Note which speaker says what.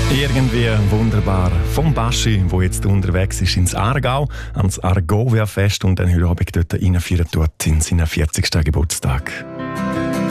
Speaker 1: Irgendwie wunderbar. Vom Baschi, der jetzt unterwegs ist ins Aargau, ans Argovia-Fest und dann heute Abend dort reinfeiern tut in seinen 40. Geburtstag.